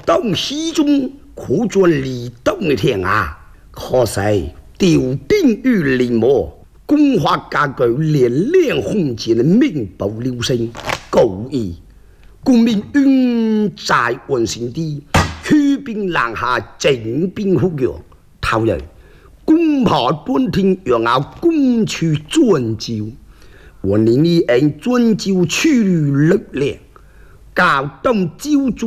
当西中苦转离东的天啊！可是调兵于临摹，攻华家具连连红前的命不留声，故意故命运在完成地，驱兵南下，整兵护国，头日攻破本天，让我攻取专州。我宁愿按专州取力量，搞动州。